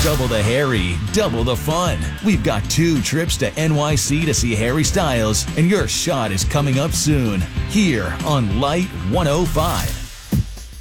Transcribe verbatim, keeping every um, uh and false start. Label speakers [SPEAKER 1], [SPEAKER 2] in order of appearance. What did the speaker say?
[SPEAKER 1] Double the Harry, double the fun. We've got two trips to N Y C to see Harry Styles, and your shot is coming up soon. Here on Light one oh five.